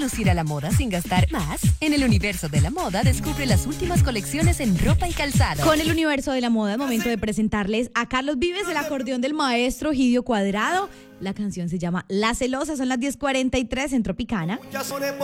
lucir a la moda sin gastar más? En el universo de la moda, descubre las últimas colecciones en ropa y calzado. Con el universo de la moda, es momento de presentarles a Carlos Vives, el acordeón del maestro Gidio Cuadrado. La canción se llama La Celosa, son las 10:43 en Tropicana.